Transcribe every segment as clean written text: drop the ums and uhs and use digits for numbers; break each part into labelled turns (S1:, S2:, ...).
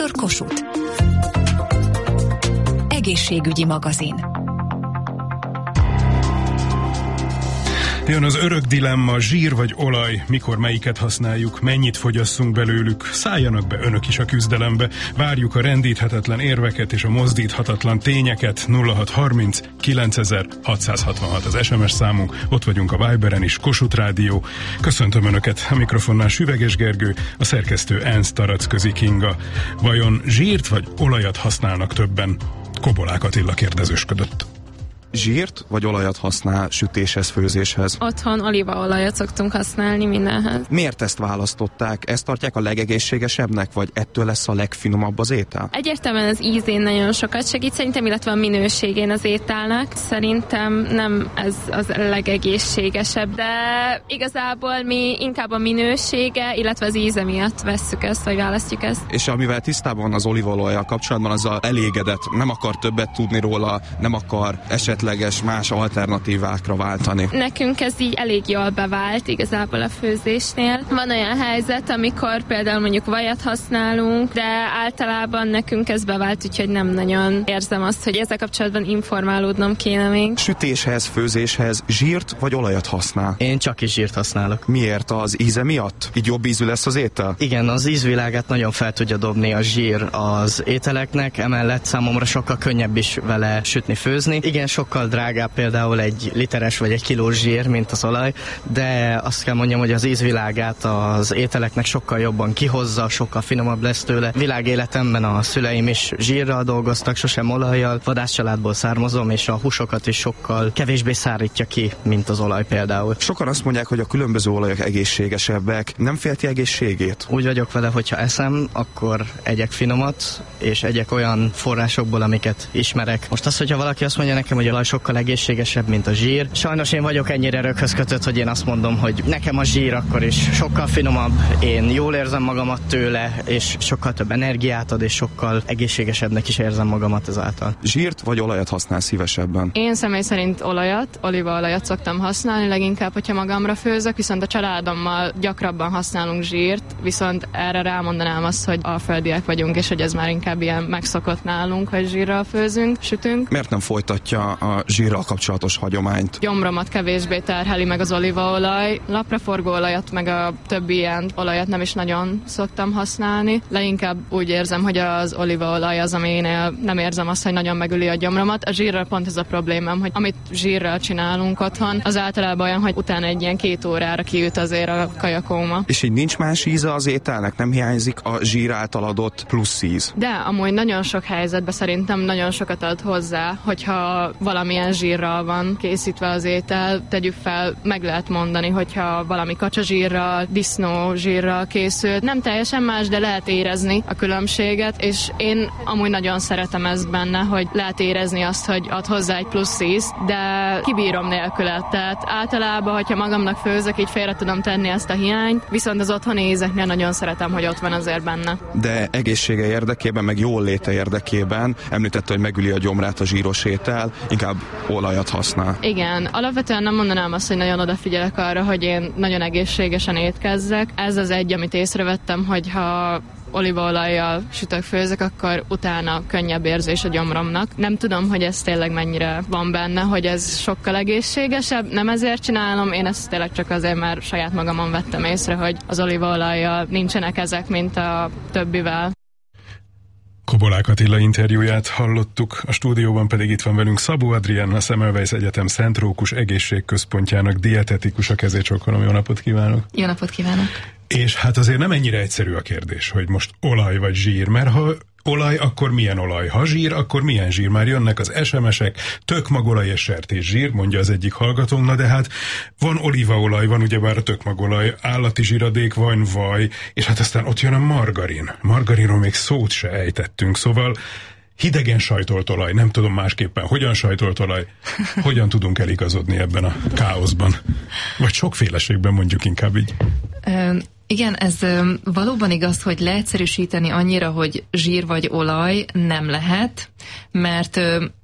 S1: Dr. Kossuth. Egészségügyi magazin.
S2: Jön az örök dilemma, zsír vagy olaj, mikor melyiket használjuk, mennyit fogyasszunk belőlük, szálljanak be önök is a küzdelembe, várjuk a rendíthetetlen érveket és a mozdíthatatlan tényeket. 0630 9666 az SMS számunk, ott vagyunk a Viberen is, Kossuth Rádió. Köszöntöm önöket, a mikrofonnál Süveges Gergő, a szerkesztő Ernst Taracközi Kinga. Vajon zsírt vagy olajat használnak többen? Kobolák Attila kérdezősködött.
S3: Zsírt vagy olajat használ sütéshez, főzéshez?
S4: Otthon olívaolajat szoktunk használni mindenhez.
S3: Miért ezt választották? Ezt tartják a legegészségesebbnek, vagy ettől lesz a legfinomabb az étel?
S4: Egyértelműen az ízén nagyon sokat segít szerintem, illetve a minőségén az ételnek. Szerintem nem ez az legegészségesebb, de igazából mi inkább a minősége, illetve az íze miatt vesszük ezt, vagy választjuk ezt.
S3: És amivel tisztában van az olívaolajjal kapcsolatban, az a elégedett, nem akar többet tudni róla, nem akar esetleges más alternatívákra váltani.
S4: Nekünk ez így elég jól bevált igazából a főzésnél. Van olyan helyzet, amikor például mondjuk vajat használunk, de általában nekünk ez bevált, úgyhogy nem nagyon érzem azt, hogy ezzel kapcsolatban informálódnom kéne még.
S3: Sütéshez, főzéshez zsírt vagy olajat használ?
S5: Én csak is zsírt használok.
S3: Miért? Az íze miatt? Így jobb ízű lesz az étel?
S5: Igen, az ízvilágát nagyon fel tudja dobni a zsír az ételeknek, emellett számomra sokkal könnyebb is vele sütni, főzni. Igen, sokkal drágább például egy literes vagy egy kilós zsír, mint az olaj, de azt kell mondjam, hogy az ízvilágát az ételeknek sokkal jobban kihozza, sokkal finomabb lesz tőle. Világéletemben a szüleim is zsírral dolgoztak, sosem olajjal, vadászcsaládból származom, és a húsokat is sokkal kevésbé szárítja ki, mint az olaj például.
S3: Sokan azt mondják, hogy a különböző olajok egészségesebbek. Nem félti egészségét?
S5: Úgy vagyok vele, hogyha eszem, akkor egyek finomat, és egyek olyan forrásokból, amiket ismerek. Most az, hogyha valaki azt mondja nekem, hogy olaj sokkal egészségesebb, mint a zsír. Sajnos én vagyok ennyire röghöz kötött, hogy én azt mondom, hogy nekem a zsír akkor is sokkal finomabb, én jól érzem magamat tőle, és sokkal több energiát ad, és sokkal egészségesebbnek is érzem magamat ezáltal.
S3: Zsírt vagy olajat használ szívesebben?
S6: Én személy szerint olajat, olívaolajat szoktam használni, leginkább, hogyha magamra főzök, viszont a családommal gyakrabban használunk zsírt, viszont erre rámondanám azt, hogy alföldiek vagyunk, és hogy ez már inkább ilyen megszokott nálunk, hogy zsírral főzünk, sütünk.
S3: Miért nem folytatja a zsírral kapcsolatos hagyományt?
S6: Gyomromat kevésbé terheli meg az olívaolaj, napraforgó olajat, meg a többi ilyen olajat nem is nagyon szoktam használni. Leginkább úgy érzem, hogy az olívaolaj az, aminél nem érzem azt, hogy nagyon megüli a gyomromat. A zsírral pont ez a problémám, hogy amit zsírral csinálunk otthon, az általában olyan, hogy utána egy ilyen 2 órára kiüt azért a kajakóma.
S3: És így nincs más íze az ételnek? Nem hiányzik a zsír által adott plusz íz?
S6: De amúgy nagyon sok helyzetben szerintem nagyon sokat ad hozzá, hogyha valamilyen zsírral van készítve az étel, tegyük fel, meg lehet mondani, hogyha valami kacsazsírral, disznózsírral készült, nem teljesen más, de lehet érezni a különbséget, és én amúgy nagyon szeretem ezt benne, hogy lehet érezni azt, hogy ad hozzá egy plusz ízt, de kibírom nélküle. Tehát általában, hogyha magamnak főzök, így félre tudom tenni ezt a hiányt, viszont az otthoni ízeknél nagyon szeretem, hogy ott van azért benne.
S3: De egészsége érdekében, meg jól léte érdekében említette, hogy megüli a gyomrát a zsíros étel, inkább olajat használ.
S6: Igen, alapvetően nem mondanám azt, hogy nagyon odafigyelek arra, hogy én nagyon egészségesen étkezzek. Ez az egy, amit észrevettem, hogy ha olívaolajjal sütök, főzök, akkor utána könnyebb érzés a gyomromnak. Nem tudom, hogy ez tényleg mennyire van benne, hogy ez sokkal egészségesebb. Nem ezért csinálom, én ezt tényleg csak azért, mert saját magamon vettem észre, hogy az olívaolajjal nincsenek ezek, mint a többivel.
S2: Kobolák Attila interjúját hallottuk, a stúdióban pedig itt van velünk Szabó Adrián, a Semmelweis Egyetem Szent Rókus Egészségközpontjának dietetikusa. Kezét csókolom, jó napot kívánok!
S7: Jó napot kívánok!
S2: És hát azért nem ennyire egyszerű a kérdés, hogy most olaj vagy zsír, mert ha olaj, akkor milyen olaj? Ha zsír, akkor milyen zsír? Már jönnek az SMS-ek, tökmagolaj és sertészsír, mondja az egyik hallgatónk, na de hát van olívaolaj, van ugyebár a tökmagolaj, állati zsíradék, van vaj, és hát aztán ott jön a margarin. Margarinról még szót se ejtettünk, szóval hidegen sajtolt olaj, nem tudom másképpen, hogyan sajtolt olaj, hogyan tudunk eligazodni ebben a káoszban? Vagy sokféleségben, mondjuk inkább így.
S7: Igen, ez valóban igaz, hogy leegyszerűsíteni annyira, hogy zsír vagy olaj nem lehet, mert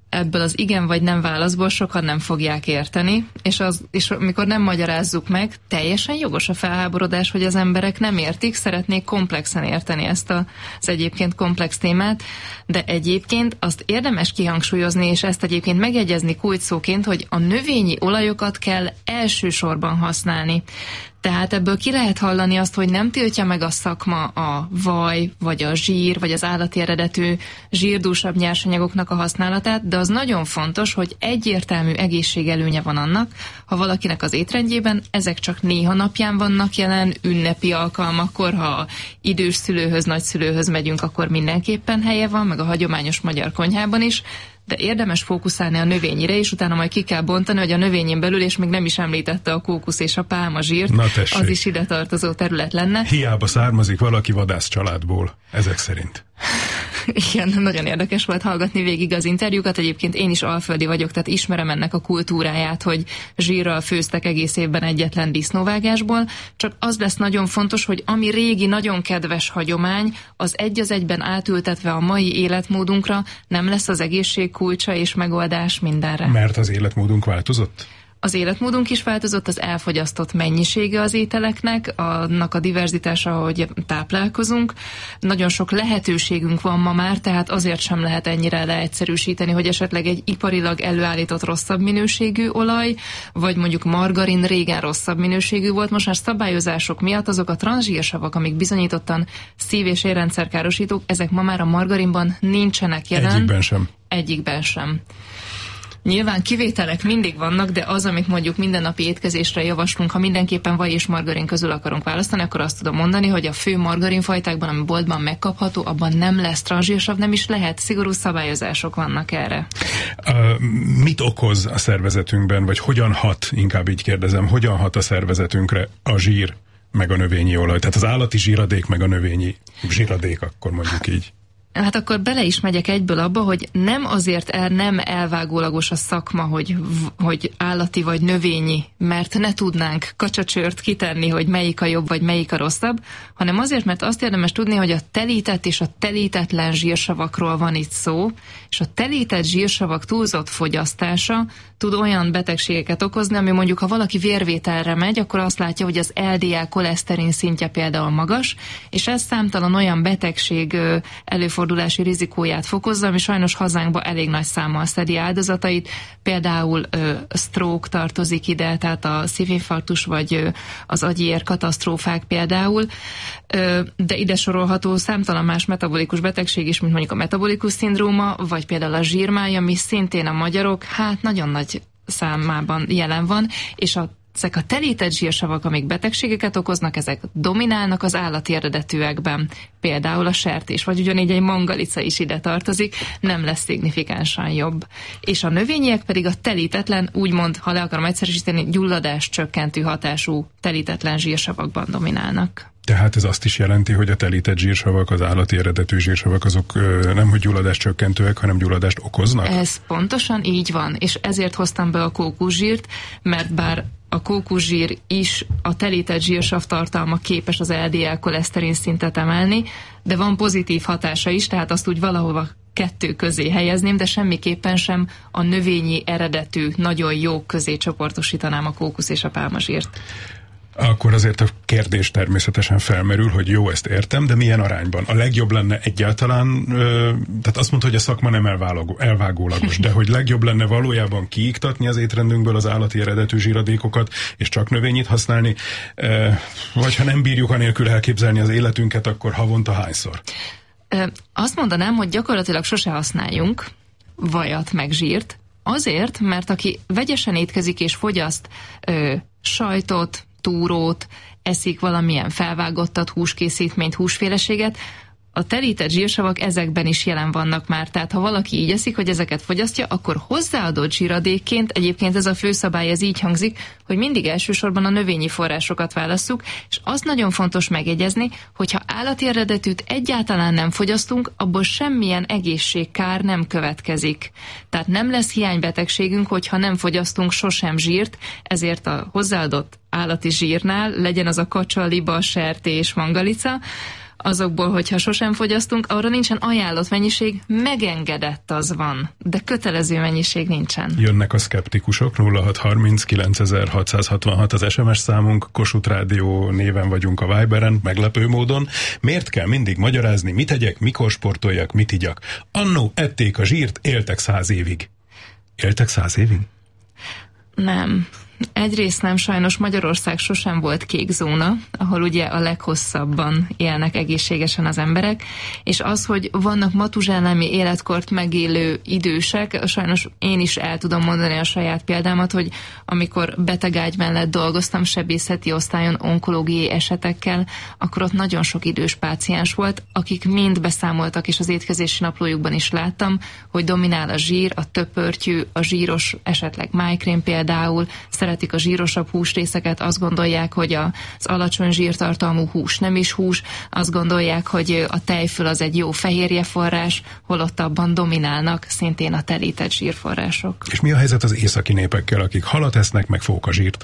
S7: ebből az igen vagy nem válaszból sokan nem fogják érteni, és amikor nem magyarázzuk meg, teljesen jogos a felháborodás, hogy az emberek nem értik, szeretnék komplexen érteni ezt az egyébként komplex témát, de egyébként azt érdemes kihangsúlyozni, és ezt egyébként megjegyezni kulcsszóként, hogy a növényi olajokat kell elsősorban használni. Tehát ebből ki lehet hallani azt, hogy nem tiltja meg a szakma a vaj, vagy a zsír, vagy az állati eredetű zsírdúsabb nyersanyagoknak a használatát, de az nagyon fontos, hogy egyértelmű egészségelőnye van annak, ha valakinek az étrendjében ezek csak néha napján vannak jelen, ünnepi alkalmakkor, ha idős szülőhöz, nagyszülőhöz megyünk, akkor mindenképpen helye van, meg a hagyományos magyar konyhában is, de érdemes fókuszálni a növényire, és utána majd ki kell bontani, hogy a növényén belül, és még nem is említette a kókusz és a pálmazsírt, az is ide tartozó terület lenne.
S2: Hiába származik valaki vadász családból, ezek szerint.
S7: Igen, nagyon érdekes volt hallgatni végig az interjúkat. Egyébként én is alföldi vagyok, tehát ismerem ennek a kultúráját, hogy zsírral főztek egész évben egyetlen disznóvágásból. Csak az lesz nagyon fontos, hogy ami régi, nagyon kedves hagyomány, az egy az egyben átültetve a mai életmódunkra nem lesz az egészség kulcsa és megoldás mindenre.
S2: Mert az életmódunk változott?
S7: Az életmódunk is változott, az elfogyasztott mennyisége az ételeknek, annak a diverzitása, ahogy táplálkozunk. Nagyon sok lehetőségünk van ma már, tehát azért sem lehet ennyire leegyszerűsíteni, hogy esetleg egy iparilag előállított rosszabb minőségű olaj, vagy mondjuk margarin régen rosszabb minőségű volt, most már szabályozások miatt azok a transzsírsavak, amik bizonyítottan szív- és érrendszerkárosítók, ezek ma már a margarinban nincsenek jelen.
S2: Egyikben sem.
S7: Egyikben sem. Nyilván kivételek mindig vannak, de az, amit mondjuk mindennapi étkezésre javaslunk, ha mindenképpen vaj és margarin közül akarunk választani, akkor azt tudom mondani, hogy a fő margarinfajtákban, ami boltban megkapható, abban nem lesz transzsírsav, nem is lehet, szigorú szabályozások vannak erre.
S2: Mit okoz a szervezetünkben, vagy hogyan hat, inkább így kérdezem, hogyan hat a szervezetünkre a zsír meg a növényi olaj? Tehát az állati zsíradék meg a növényi zsíradék, akkor mondjuk így.
S7: Hát akkor bele is megyek egyből abba, hogy nem azért nem elvágólagos a szakma, hogy állati vagy növényi, mert ne tudnánk kacsacsört kitenni, hogy melyik a jobb vagy melyik a rosszabb, hanem azért, mert azt érdemes tudni, hogy a telített és a telítetlen zsírsavakról van itt szó, és a telített zsírsavak túlzott fogyasztása tud olyan betegségeket okozni, ami mondjuk, ha valaki vérvételre megy, akkor azt látja, hogy az LDL koleszterin szintje például magas, és ez számtalan olyan betegség előfordulási rizikóját fokozza, ami sajnos hazánkba elég nagy számmal szedi áldozatait. Például stroke tartozik ide, tehát a szívinfarktus vagy az agyi katasztrófák például, de ide sorolható számtalan más metabolikus betegség is, mint mondjuk a metabolikus szindróma, vagy például a zsírmáj, ami szintén a magyarok nagyon nagy számában jelen van, és ezek a telített zsírsavak, amik betegségeket okoznak, ezek dominálnak az állati eredetűekben. Például a sertés, vagy ugyanígy egy mangalica is ide tartozik, nem lesz szignifikánsan jobb. És a növényiek pedig a telítetlen, úgymond, ha le akarom egyszerűsíteni, gyulladás csökkentő hatású telítetlen zsírsavakban dominálnak.
S2: Tehát ez azt is jelenti, hogy a telített zsírsavak, az állati eredetű zsírsavak, azok nem hogy gyulladást csökkentőek, hanem gyulladást okoznak? Ez
S7: pontosan így van, és ezért hoztam be a kókuszsírt, mert bár a kókuszsír is a telített zsírsav tartalma képes az LDL koleszterin szintet emelni, de van pozitív hatása is, tehát azt úgy valahova kettő közé helyezném, de semmiképpen sem a növényi eredetű, nagyon jó közé csoportosítanám a kókusz és a pálmazsírt.
S2: Akkor azért a kérdés természetesen felmerül, hogy jó, ezt értem, de milyen arányban? A legjobb lenne egyáltalán, tehát azt mondta, hogy a szakma nem elvágólagos, de hogy legjobb lenne valójában kiiktatni az étrendünkből az állati eredetű zsíradékokat, és csak növényit használni, vagy ha nem bírjuk anélkül elképzelni az életünket, akkor havonta hányszor?
S7: Azt mondanám, hogy gyakorlatilag sose használjunk vajat meg zsírt, azért, mert aki vegyesen étkezik és fogyaszt sajtot, túrót, eszik valamilyen felvágottat, húskészítményt, húsféleséget, a telített zsírsavak ezekben is jelen vannak már, tehát ha valaki így eszik, hogy ezeket fogyasztja, akkor hozzáadott zsíradékként, egyébként ez a főszabály, ez így hangzik, hogy mindig elsősorban a növényi forrásokat válasszuk, és az nagyon fontos megjegyezni, hogyha állati eredetűt egyáltalán nem fogyasztunk, abból semmilyen egészségkár nem következik. Tehát nem lesz hiánybetegségünk, hogyha nem fogyasztunk sosem zsírt, ezért a hozzáadott állati zsírnál, legyen az a kacsa, liba, sertés, mangalica, azokból, hogyha sosem fogyasztunk, arra nincsen ajánlott mennyiség, megengedett az van, de kötelező mennyiség nincsen.
S2: Jönnek a szkeptikusok, 0630 9666 az SMS számunk, Kossuth Rádió néven vagyunk a Viberen, meglepő módon. Miért kell mindig magyarázni, mit tegyek, mikor sportoljak, mit igyak? Annó ették a zsírt, éltek 100 évig. Éltek 100 évig?
S7: Nem. Egyrészt nem, sajnos Magyarország sosem volt kék zóna, ahol ugye a leghosszabban élnek egészségesen az emberek, és az, hogy vannak matuzsálámi életkort megélő idősek, sajnos én is el tudom mondani a saját példámat, hogy amikor betegágy mellett dolgoztam sebészeti osztályon onkológiai esetekkel, akkor ott nagyon sok idős páciens volt, akik mind beszámoltak, és az étkezési naplójukban is láttam, hogy dominál a zsír, a töpörtyű, a zsíros, esetleg májkrém például, szeretik a zsírosabb húsrészeket, azt gondolják, hogy az alacsony zsírtartalmú hús nem is hús, azt gondolják, hogy a tejföl az egy jó fehérjeforrás, holott abban dominálnak szintén a telített zsírforrások. És
S2: mi a helyzet az északi népekkel, akik halat esznek, meg fókazsírt?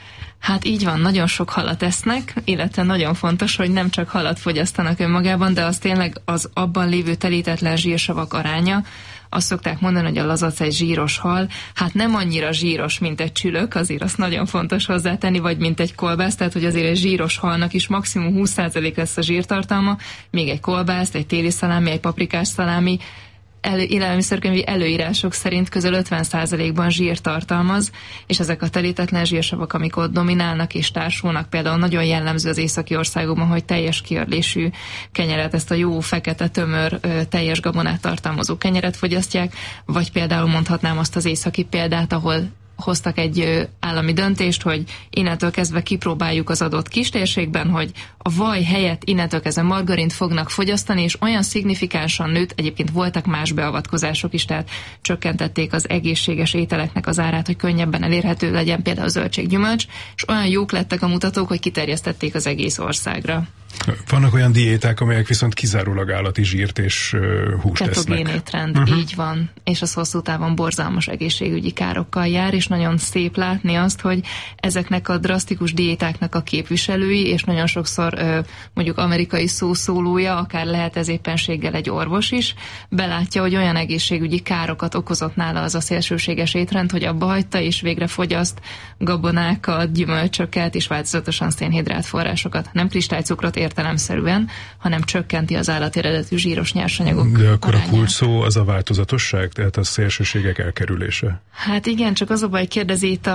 S7: Hát így van, nagyon sok halat esznek, illetve nagyon fontos, hogy nem csak halat fogyasztanak önmagában, de az tényleg az abban lévő telítetlen zsírsavak aránya. Azt szokták mondani, hogy a lazac egy zsíros hal, hát nem annyira zsíros, mint egy csülök, azért azt nagyon fontos hozzátenni, vagy mint egy kolbász, tehát hogy azért egy zsíros halnak is maximum 20% lesz a zsírtartalma, még egy kolbász, egy téli szalámi, egy paprikás szalámi, élelmiszerkönyvi előírások szerint közel 50%-ban zsír tartalmaz, és ezek a telítetlen zsírsavak, amik ott dominálnak és társulnak, például nagyon jellemző az északi országokban, hogy teljes kiörlésű kenyeret, ezt a jó fekete tömör teljes gabonát tartalmazó kenyeret fogyasztják, vagy például mondhatnám azt az északi példát, ahol hoztak egy állami döntést, hogy innentől kezdve kipróbáljuk az adott kistérségben, hogy a vaj helyett innentől kezdve margarint fognak fogyasztani, és olyan szignifikánsan nőtt, egyébként voltak más beavatkozások is, tehát csökkentették az egészséges ételeknek az árát, hogy könnyebben elérhető legyen például a zöldséggyümölcs, és olyan jók lettek a mutatók, hogy kiterjesztették az egész országra.
S2: Vannak olyan diéták, amelyek viszont kizárólag állati zsírt és húst esznek.
S7: Ketogén étrend, így van. És az hosszú távon borzalmas egészségügyi károkkal jár, és nagyon szép látni azt, hogy ezeknek a drasztikus diétáknak a képviselői, és nagyon sokszor mondjuk amerikai szószólója, akár lehet ez éppenséggel egy orvos is, belátja, hogy olyan egészségügyi károkat okozott nála az a szélsőséges étrend, hogy abba hagyta, és végre fogyaszt gabonákat, gyümölcsöket, és változatosan szénhidrát forrásokat, nem kristálycukrot értelemszerűen, hanem csökkenti az állati eredetű zsíros nyersanyagok
S2: De akkor
S7: arányát.
S2: A kulcs szó az a változatosság, tehát a szélsőségek elkerülése.
S7: Hát igen, csak az a baj, kérdezi itt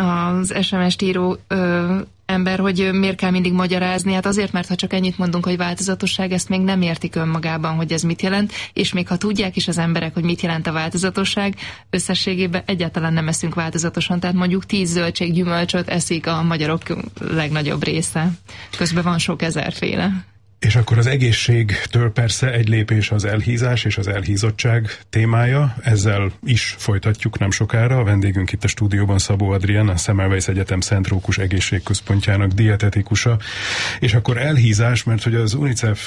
S7: az SMS-t író ember, hogy miért kell mindig magyarázni. Hát azért, mert ha csak ennyit mondunk, hogy változatosság, ezt még nem értik önmagában, hogy ez mit jelent, és még ha tudják is az emberek, hogy mit jelent a változatosság, összességében egyáltalán nem eszünk változatosan, tehát mondjuk 10 zöldséggyümölcsöt eszik a magyarok legnagyobb része. Közben van sok ezerféle.
S2: És akkor az egészségtől persze egy lépés az elhízás és az elhízottság témája. Ezzel is folytatjuk nem sokára. A vendégünk itt a stúdióban Szabó Adrián, a Semmelweis Egyetem Szent Rókus Egészségközpontjának dietetikusa. És akkor elhízás, mert hogy az UNICEF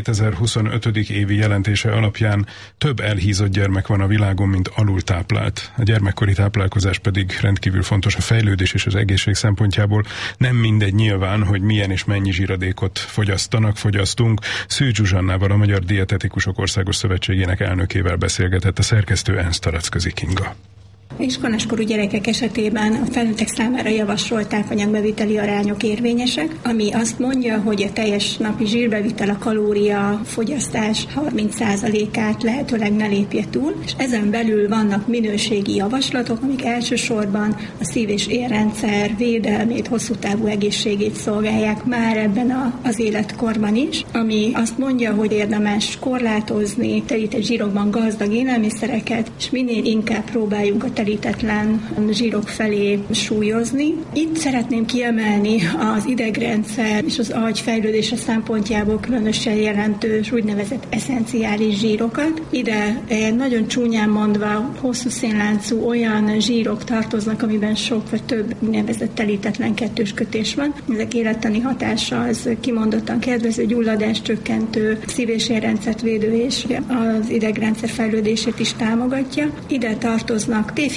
S2: 2025. évi jelentése alapján több elhízott gyermek van a világon, mint alultáplált. A gyermekkori táplálkozás pedig rendkívül fontos a fejlődés és az egészség szempontjából. Nem mindegy nyilván, hogy milyen és mennyi zsíradékot fogyasztunk. Szűcs Zsuzsannával, a Magyar Dietetikusok Országos Szövetségének elnökével beszélgetett a szerkesztő Ernst Taracközi Kinga.
S8: Iskoláskorú gyerekek esetében a felnőttek számára javasolt tápanyagbeviteli arányok érvényesek, ami azt mondja, hogy a teljes napi zsírbevitel a kalória fogyasztás 30%-át lehetőleg ne lépje túl, és ezen belül vannak minőségi javaslatok, amik elsősorban a szív- és érrendszer védelmét, hosszú távú egészségét szolgálják már ebben az életkorban is, ami azt mondja, hogy érdemes korlátozni telített zsírokban gazdag élelmiszereket, és minél inkább próbáljunk a telítetlen zsírok felé súlyozni. Itt szeretném kiemelni az idegrendszer és az agy fejlődése szempontjából különösen jelentős úgynevezett eszenciális zsírokat. Ide nagyon csúnyán mondva hosszú szénláncú olyan zsírok tartoznak, amiben sok vagy több úgynevezett telítetlen kettős kötés van. Ezek élettani hatása az kimondottan kedvező, gyulladás csökkentő, szív- és érrendszert védő és az idegrendszer fejlődését is támogatja. Ide tartoznak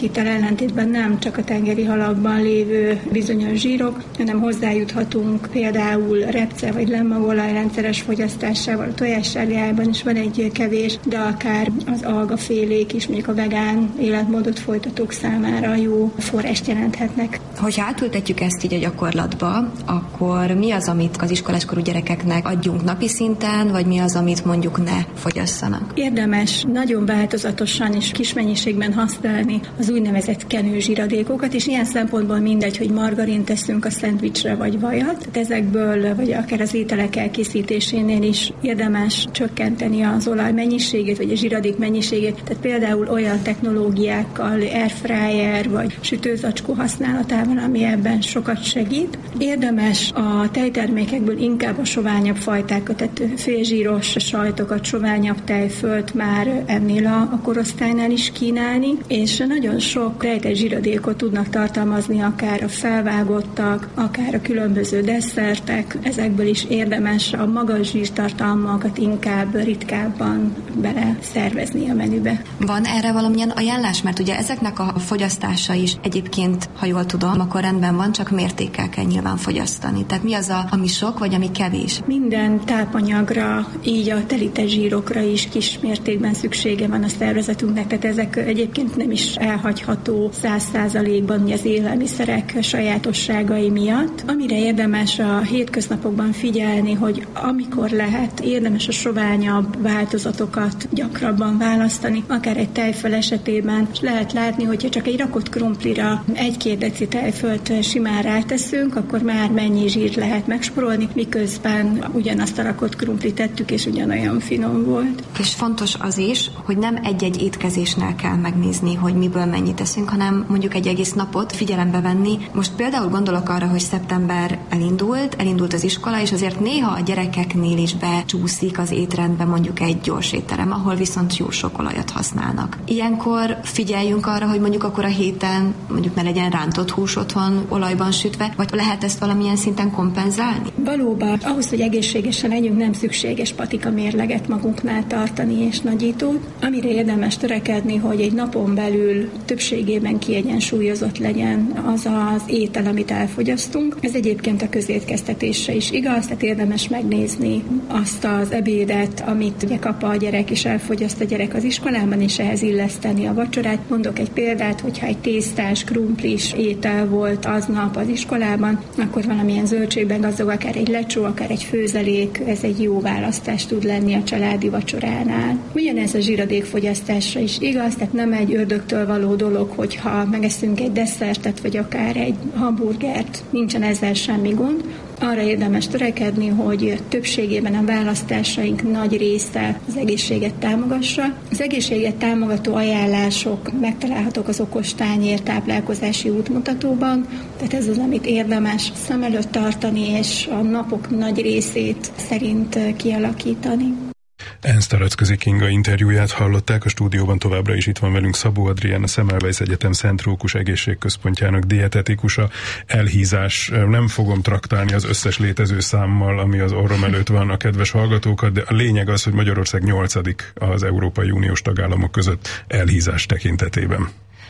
S8: hittel ellentétben nem csak a tengeri halakban lévő bizonyos zsírok, hanem hozzájuthatunk például repce vagy lemmagolaj rendszeres fogyasztásával, a tojássárgájában is van egy kevés, de akár az algafélék is, mondjuk a vegán életmódot folytatók számára jó forrást jelenthetnek.
S9: Hogyha átültetjük ezt így a gyakorlatba, akkor mi az, amit az iskoláskorú gyerekeknek adjunk napi szinten, vagy mi az, amit mondjuk ne fogyasszanak?
S8: Érdemes nagyon változatosan és kis mennyiségben használni az úgynevezett kenőzsiradékokat, és ilyen szempontból mindegy, hogy margarint teszünk a szendvicsre vagy vajat. Tehát ezekből, vagy akár az ételek elkészítésénél is érdemes csökkenteni az olaj mennyiségét, vagy a zsiradék mennyiségét. Tehát például olyan technológiákkal, airfryer vagy sütőzacskó használatával, ami ebben sokat segít. Érdemes a tejtermékekből inkább a soványabb fajtákat, tehát félzsíros sajtokat, soványabb tejfölt már ennél a korosztálynál is kínálni, és nagyon sok rejtett zsiradékot tudnak tartalmazni akár a felvágottak, akár a különböző desszertek. Ezekből is érdemes a magas zsírtartalmakat inkább ritkábban bele szervezni a menübe.
S9: Van erre valamilyen ajánlás? Mert ugye ezeknek a fogyasztása is egyébként, ha jól tudom, akkor rendben van, csak mértékkel kell nyilván fogyasztani. Tehát mi az, ami sok, vagy ami kevés?
S8: Minden tápanyagra, így a telített zsírokra is kis mértékben szüksége van a szervezetünknek, tehát ezek egyébként nem is elhagyható 100%-ban az élelmiszerek sajátosságai miatt. Amire érdemes a hétköznapokban figyelni, hogy amikor lehet, érdemes a soványabb változatokat gyakrabban választani, akár egy tejföl esetében, és lehet látni, hogyha csak egy rakott krumplira 1-2 deci tejfölt simán ráteszünk, akkor már mennyi zsírt lehet megspórolni, miközben ugyanazt a rakott krumplit tettük, és ugyanolyan finom volt.
S9: És fontos az is, hogy nem egy-egy étkezésnél kell megnézni, hogy miből mennyit teszünk, hanem mondjuk egy egész napot figyelembe venni. Most például gondolok arra, hogy szeptember elindult az iskola, és azért néha a gyerekeknél is becsúszik az étrendbe mondjuk egy gyors étterem, ahol viszont jó sok olajat használnak. Ilyenkor figyeljünk arra, hogy mondjuk akkor a héten mondjuk ne legyen rántott hús otthon olajban sütve, vagy lehet ezt valamilyen szinten kompenzálni?
S8: Valóban, ahhoz, hogy egészségesen legyünk, nem szükséges patika mérleget magunknál tartani és nagyítót. Amire érdemes törekedni, hogy egy napon belül többségében kiegyensúlyozott legyen az az étel, amit elfogyasztunk. Ez egyébként a közétkeztetésre is igaz, tehát érdemes megnézni azt az ebédet, amit ugye kap a gyerek és elfogyaszt a gyerek az iskolában, és ehhez illeszteni a vacsorát. Mondok egy példát, hogyha egy tésztás, krumplis étel volt aznap az iskolában, akkor valamilyen zöldségben gazdag, akár egy lecsó, akár egy főzelék, ez egy jó választás tud lenni a családi vacsoránál. Ugyanez a zsiradékfogyasztásra is igaz, tehát nem egy ördögtől való dolog, hogyha megeszünk egy desszertet, vagy akár egy hamburgert, nincsen ezzel semmi gond. Arra érdemes törekedni, hogy többségében a választásaink nagy része az egészséget támogassa. Az egészséget támogató ajánlások megtalálhatók az okostányér táplálkozási útmutatóban, tehát ez az, amit érdemes szem előtt tartani, és a napok nagy részét szerint kialakítani.
S2: Ernst Aracközi Kinga interjúját hallották, a stúdióban továbbra is itt van velünk Szabó Adrián, a Semmelweis Egyetem Szent Rókus Egészségközpontjának dietetikusa. Elhízás, nem fogom traktálni az összes létező számmal, ami az orrom előtt van a kedves hallgatókat, de a lényeg az, hogy Magyarország 8. az Európai Uniós tagállamok között elhízás tekintetében.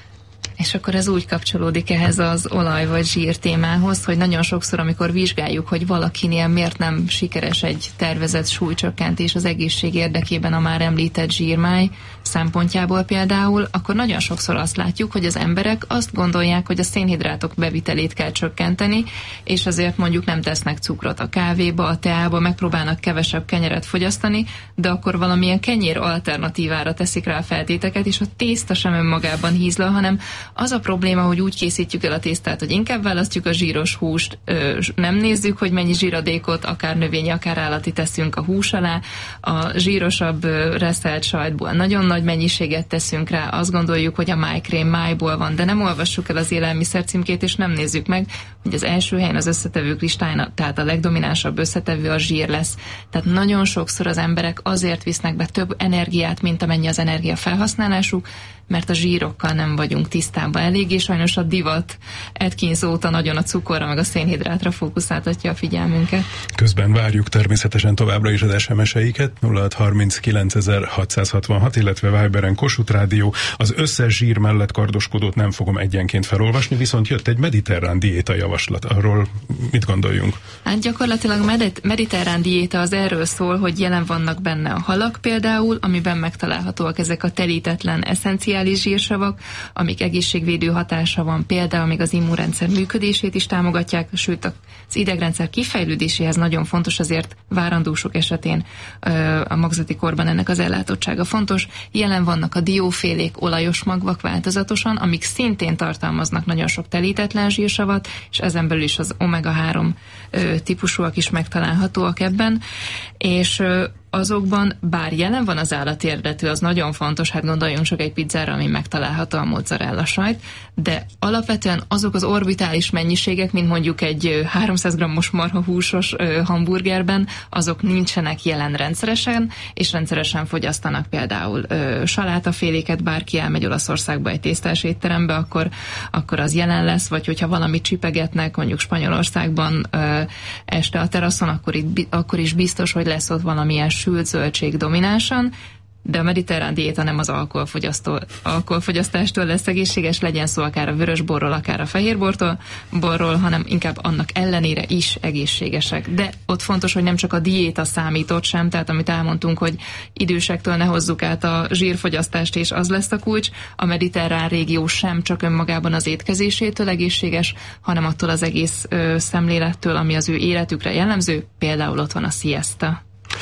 S7: És akkor ez úgy kapcsolódik ehhez az olaj vagy zsír témához, hogy nagyon sokszor, amikor vizsgáljuk, hogy valakinél miért nem sikeres egy tervezett súlycsökkentés az egészség érdekében a már említett zsírmáj szempontjából például, akkor nagyon sokszor azt látjuk, hogy az emberek azt gondolják, hogy a szénhidrátok bevitelét kell csökkenteni, és azért mondjuk nem tesznek cukrot a kávéba, a teába, megpróbálnak kevesebb kenyeret fogyasztani, de akkor valamilyen kenyér alternatívára teszik rá a feltéteket, és a tészta sem önmagában hízlal, hanem az a probléma, hogy úgy készítjük el a tésztát, hogy inkább választjuk a zsíros húst, nem nézzük, hogy mennyi zsíradékot, akár növényi, akár állati teszünk a hús alá, a zsírosabb reszelt sajtból nagyon nagy mennyiséget teszünk rá, azt gondoljuk, hogy a májkrém májból van, de nem olvassuk el az élelmiszer címkét, és nem nézzük meg, hogy az első helyen az összetevők listáján, tehát a legdominánsabb összetevő a zsír lesz. Tehát nagyon sokszor az emberek azért visznek be több energiát, mint amennyi az energia felhasználásuk, mert a zsírokkal nem vagyunk tisztában elég, és sajnos a divat Atkins óta nagyon a cukorra meg a szénhidrátra fókuszáltatja a figyelmünket.
S2: Közben várjuk természetesen továbbra is az SMS-eiket, 0639 illetve Viberen Kossuth Rádió. Az összes zsír mellett kardoskodót nem fogom egyenként felolvasni, viszont jött egy mediterrán diéta javaslat. Arról mit gondoljunk?
S7: Hát gyakorlatilag a mediterrán diéta az erről szól, hogy jelen vannak benne a halak például, amiben megtalálhatóak ezek a telítetlen eszenciális zsírsavak, amik egészségvédő hatása van, például még az immunrendszer működését is támogatják, sőt az idegrendszer kifejlődéséhez nagyon fontos, azért várandósok esetén a magzati korban ennek az ellátottsága fontos. Jelen vannak a diófélék, olajos magvak változatosan, amik szintén tartalmaznak nagyon sok telítetlen zsírsavat, és ezen belül is az omega-3 típusúak is megtalálhatóak ebben, és azokban, bár jelen van az állati eredetű, az nagyon fontos, hát gondoljunk csak egy pizzára, ami megtalálható a mozzarella sajt, de alapvetően azok az orbitális mennyiségek, mint mondjuk egy 300 g-os marhahúsos hamburgerben, azok nincsenek jelen rendszeresen, és rendszeresen fogyasztanak például salátaféléket, bárki elmegy Olaszországba egy tésztás étterembe, akkor az jelen lesz, vagy hogyha valamit csipegetnek, mondjuk Spanyolországban este a teraszon, akkor is biztos, hogy lesz ott valamilyen sült zöldség dominánsan, de a mediterrán diéta nem az alkoholfogyasztástól lesz egészséges, legyen szó akár a vörösborról, akár a fehérborról, hanem inkább annak ellenére is egészségesek. De ott fontos, hogy nem csak a diéta számított sem, tehát amit elmondtunk, hogy idősektől ne hozzuk át a zsírfogyasztást, és az lesz a kulcs, a mediterrán régió sem csak önmagában az étkezésétől egészséges, hanem attól az egész szemlélettől, ami az ő életükre jellemző, például ott van a siesta.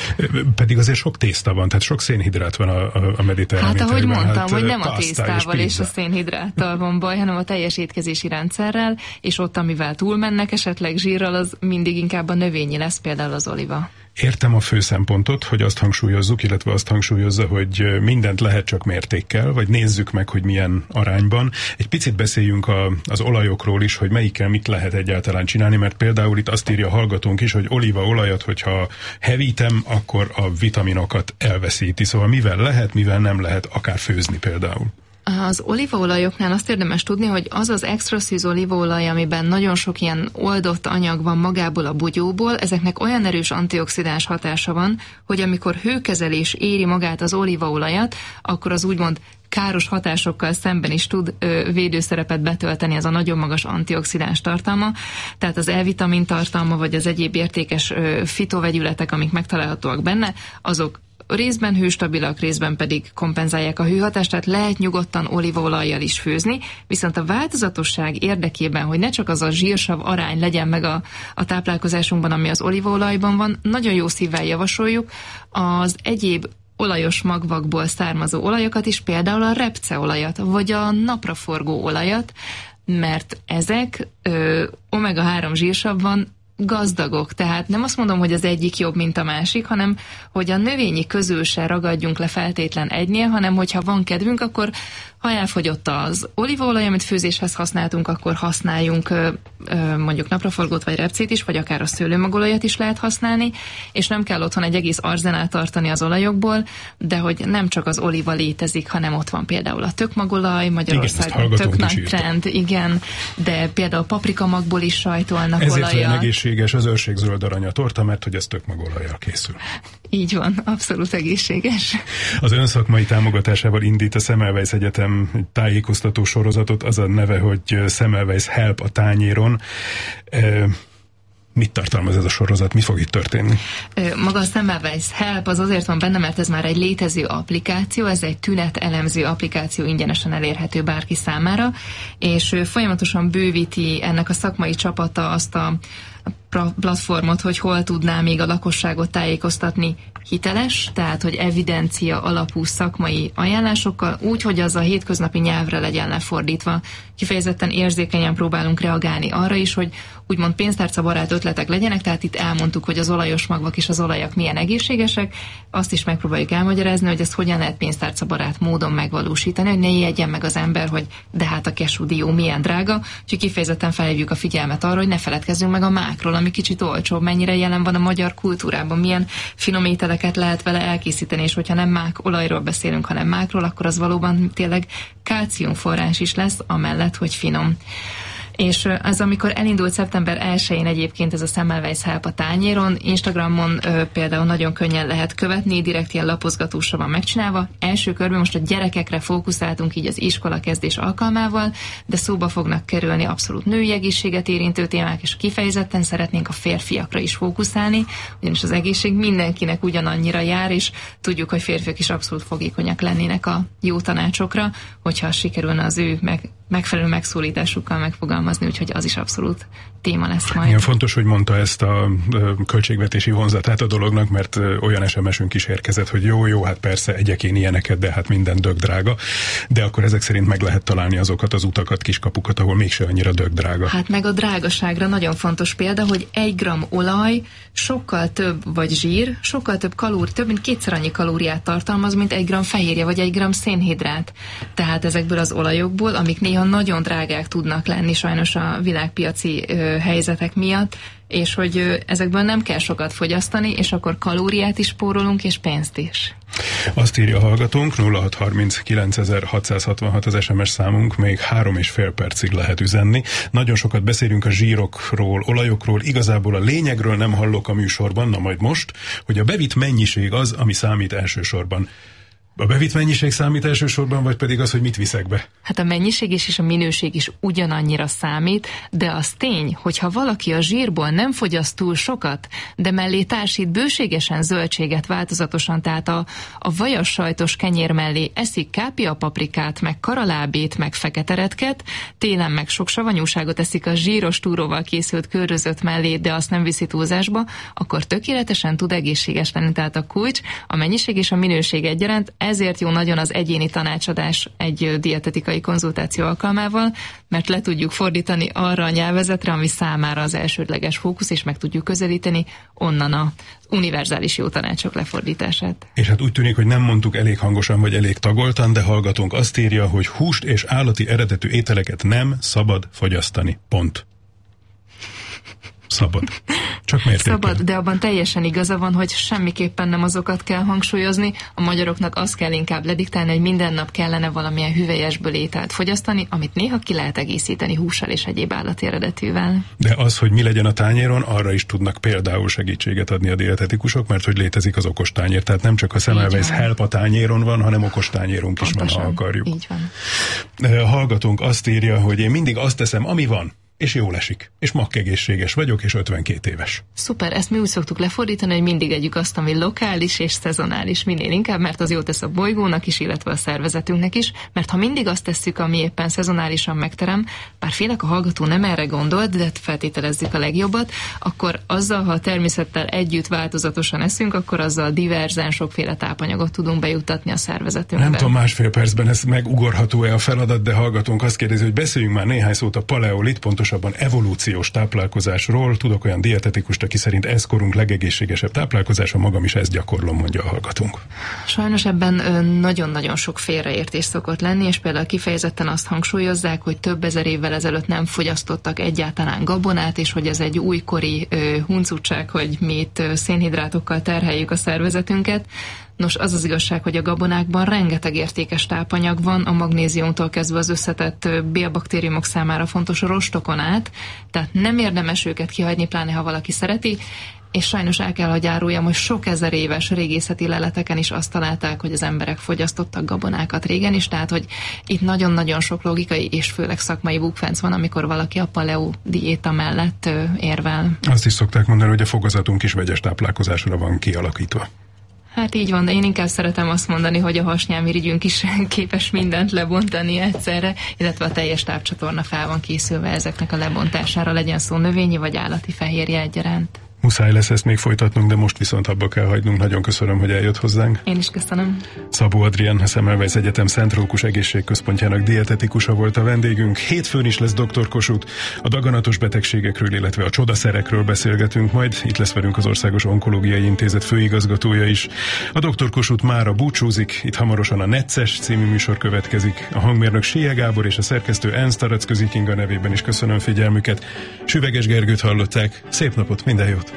S2: Pedig azért sok tészta van, tehát sok szénhidrát van a mediterrán
S7: Hát ahogy
S2: ételben.
S7: mondtam, hogy nem a tésztával és a szénhidráttal van baj, hanem a teljes étkezési rendszerrel, és ott, amivel túlmennek esetleg zsírral, az mindig inkább a növényi lesz, például az oliva.
S2: Értem a fő szempontot, hogy azt hangsúlyozzuk, illetve azt hangsúlyozza, hogy mindent lehet csak mértékkel, vagy nézzük meg, hogy milyen arányban. Egy picit beszéljünk az olajokról is, hogy melyikkel mit lehet egyáltalán csinálni, mert például itt azt írja a hallgatónk is, hogy olívaolajat, hogyha hevítem, akkor a vitaminokat elveszíti. Szóval mivel lehet, mivel nem lehet akár főzni például.
S7: Az olívaolajoknál azt érdemes tudni, hogy az az extra szűz olívaolaj, amiben nagyon sok ilyen oldott anyag van magából a bugyóból, ezeknek olyan erős antioxidáns hatása van, hogy amikor hőkezelés éri magát az olívaolajat, akkor az úgymond káros hatásokkal szemben is tud védőszerepet betölteni, ez a nagyon magas antioxidáns tartalma, tehát az E-vitamin tartalma, vagy az egyéb értékes fitovegyületek, amik megtalálhatóak benne, azok részben hőstabilak, részben pedig kompenzálják a hőhatást, tehát lehet nyugodtan olívaolajjal is főzni, viszont a változatosság érdekében, hogy ne csak az a zsírsav arány legyen meg a táplálkozásunkban, ami az olívaolajban van, nagyon jó szívvel javasoljuk az egyéb olajos magvakból származó olajokat is, például a repceolajat, vagy a napraforgó olajat, mert ezek omega-3 zsírsavban gazdagok, tehát nem azt mondom, hogy az egyik jobb, mint a másik, hanem hogy a növényi közül se ragadjunk le feltétlen egynél, hanem hogyha van kedvünk, akkor ha elfogyott az olívaolaj, amit főzéshez használtunk, akkor használjunk mondjuk napraforgót vagy repcét is, vagy akár a szőlőmagolajat is lehet használni, és nem kell otthon egy egész arzenát tartani az olajokból, de hogy nem csak az oliva létezik, hanem ott van például a tökmagolaj, Magyarországon tök nagy trend, igen, de például paprikamagból is sajtolnak olajat.
S2: Ezért olyan egészséges az őrségzöld arany a torta, mert hogy ez tökmagolajjal készül.
S7: Így van, abszolút egészséges.
S2: Az önszakmai támogatásával indít a Semmelweis Egyetem tájékoztató sorozatot, az a neve, hogy Semmelweis Help a tányéron. Mit tartalmaz ez a sorozat? Mi fog itt történni?
S7: Maga a Semmelweis Help az azért van benne, mert ez már egy létező applikáció, ez egy tünetelemző applikáció, ingyenesen elérhető bárki számára, és folyamatosan bővíti ennek a szakmai csapata azt a platformot, hogy hol tudná még a lakosságot tájékoztatni hiteles, tehát hogy evidencia alapú szakmai ajánlásokkal, úgy, hogy az a hétköznapi nyelvre legyen lefordítva. Kifejezetten érzékenyen próbálunk reagálni arra is, hogy úgymond pénztárcabarát ötletek legyenek, tehát itt elmondtuk, hogy az olajos magvak és az olajak milyen egészségesek, azt is megpróbáljuk elmagyarázni, hogy ezt hogyan lehet pénztárcabarát módon megvalósítani, hogy ne ijedjen meg az ember, hogy de hát a kesúdió milyen drága, úgyhogy kifejezetten felhívjuk a figyelmet arra, hogy ne feledkezzünk meg a mákról, ami kicsit olcsóbb, mennyire jelen van a magyar kultúrában, milyen finom ételeket lehet vele elkészíteni, és hogyha nem mákolajról beszélünk, hanem mákról, akkor az valóban tényleg kálciumforrás is lesz, amellett, hogy finom. És az, amikor elindult szeptember 1-én egyébként ez a Semmelweis Help a tányéron, Instagramon például nagyon könnyen lehet követni, direkt ilyen lapozgatásra van megcsinálva. Első körben most a gyerekekre fókuszáltunk így az iskola kezdés alkalmával, de szóba fognak kerülni abszolút női egészséget érintő témák, és kifejezetten szeretnénk a férfiakra is fókuszálni, ugyanis az egészség mindenkinek ugyanannyira jár, és tudjuk, hogy férfiak is abszolút fogékonyak lennének a jó tanácsokra, hogyha sikerülne az ő megfelelő megszólításukkal megfogalmazni, úgyhogy az is abszolút téma lesz majd.
S2: Igen, fontos, hogy mondta ezt a költségvetési vonzatát a dolognak, mert olyan SMS-ünk is érkezett, hogy jó, hát persze egyek én ilyeneket, de hát minden dögdrága. De akkor ezek szerint meg lehet találni azokat az utakat, kiskapukat, ahol mégse annyira dögdrága. Hát
S7: meg a drágaságra nagyon fontos példa, hogy 1 g olaj sokkal több, vagy zsír, sokkal több több mint 2-szer annyi kalóriát tartalmaz, mint 1 g fehérje, vagy 1 g szénhidrát. Tehát ezekből az olajokból, amik néha nagyon drágák tudnak lenni sajnos a világpiaci helyzetek miatt, és hogy ezekből nem kell sokat fogyasztani, és akkor kalóriát is spórolunk, és pénzt is.
S2: Azt írja a hallgatónk, 0630 az SMS számunk, még 3,5 percig lehet üzenni. Nagyon sokat beszélünk a zsírokról, olajokról, igazából a lényegről nem hallok a műsorban, na majd most, hogy a bevitt mennyiség az, ami számít elsősorban. A bevitt mennyiség számít elsősorban, vagy pedig az, hogy mit viszek be?
S7: Hát a mennyiség és a minőség is ugyanannyira számít, de az tény, hogyha valaki a zsírból nem fogyaszt túl sokat, de mellé társít bőségesen zöldséget változatosan, tehát a vajas sajtos kenyér mellé eszik kápiapaprikát, meg karalábét, meg feketeretket, télen meg sok savanyúságot eszik a zsíros túróval készült körözött mellé, de azt nem viszi túlzásba, akkor tökéletesen tud egészséges lenni. Tehát a kulcs, a mennyiség és a minőség egyaránt. Ezért jó nagyon az egyéni tanácsadás egy dietetikai konzultáció alkalmával, mert le tudjuk fordítani arra a nyelvezetre, ami számára az elsődleges fókusz, és meg tudjuk közelíteni onnan a univerzális jó tanácsok lefordítását.
S2: És hát úgy tűnik, hogy nem mondtuk elég hangosan, vagy elég tagoltan, de hallgatónk azt írja, hogy húst és állati eredetű ételeket nem szabad fogyasztani. Pont. Szabad. Csak mértékben.
S7: Szabad, de abban teljesen igaza van, hogy semmiképpen nem azokat kell hangsúlyozni. A magyaroknak azt kell inkább lediktálni, hogy minden nap kellene valamilyen hüvelyesből ételt fogyasztani, amit néha ki lehet egészíteni hússal és egyéb állati eredetűvel.
S2: De az, hogy mi legyen a tányéron, arra is tudnak például segítséget adni a dietetikusok, mert hogy létezik az okostányér. Tehát nem csak a Semmelweis Help a tányéron van, hanem okostányérunk is van, ha akarjuk.
S7: Így van.
S2: Hallgatónk azt írja, hogy én mindig azt teszem, ami van, és jól esik. És makkegészséges vagyok, és 52 éves.
S7: Szuper, ezt mi úgy szoktuk lefordítani, hogy mindig együk azt, ami lokális és szezonális, minél inkább, mert az jót tesz a bolygónak is, illetve a szervezetünknek is, mert ha mindig azt tesszük, ami éppen szezonálisan megterem, bár félek a hallgató nem erre gondolt, de feltételezzük a legjobbat, akkor azzal, ha a természettel együtt változatosan eszünk, akkor azzal diverzán sokféle tápanyagot tudunk bejuttatni a szervezetünkbe.
S2: Nem tudom, másfél percben ez megugorható-e a feladat, de hallgatónk azt kérdezi, hogy beszéljünk már néhány szót a paleolit, pontosabban evolúciós táplálkozásról. Tudok olyan dietetikust, aki szerint ez korunk legegészségesebb táplálkozása, magam is ezt gyakorlom, mondja a hallgatónk.
S7: Sajnos ebben nagyon-nagyon sok félreértés szokott lenni, és például kifejezetten azt hangsúlyozzák, hogy több ezer évvel ezelőtt nem fogyasztottak egyáltalán gabonát, és hogy ez egy újkori huncutság, hogy mi itt szénhidrátokkal terheljük a szervezetünket. Nos, az az igazság, hogy a gabonákban rengeteg értékes tápanyag van, a magnéziumtól kezdve az összetett bélbaktériumok számára fontos rostokon át, tehát nem érdemes őket kihagyni, pláne ha valaki szereti, és sajnos el kell, hogy áruljam, hogy sok ezer éves régészeti leleteken is azt találták, hogy az emberek fogyasztottak gabonákat régen is, tehát hogy itt nagyon-nagyon sok logikai és főleg szakmai bukfenc van, amikor valaki a paleo diéta mellett érvel.
S2: Azt is szokták mondani, hogy a fogazatunk is vegyes táplálkozásra van kialakítva.
S7: Hát így van, de én inkább szeretem azt mondani, hogy a hasnyálmirigyünk is képes mindent lebontani egyszerre, illetve a teljes tápcsatorna fel van készülve ezeknek a lebontására, legyen szó növényi vagy állati fehérje egyaránt.
S2: Muszáj lesz ezt még folytatnunk, de most viszont abba kell hagynunk. Nagyon köszönöm, hogy eljött hozzánk.
S7: Én is köszönöm.
S2: Szabó Adrián, a Semmelweis Egyetem Szent Rókus Egészségközpontjának dietetikusa volt a vendégünk. Hétfőn is lesz Dr. Kossuth. A daganatos betegségekről, illetve a csodaszerekről beszélgetünk majd. Itt lesz velünk az Országos Onkológiai Intézet főigazgatója is. A Dr. Kossuth mára búcsúzik, itt hamarosan a Necces című műsor következik. A hangmérnök Sélye Gábor és a szerkesztő Ernst Taraczközi Kinga nevében is köszönöm figyelmüket. Süveges Gergőt hallották. Szép napot, minden jót!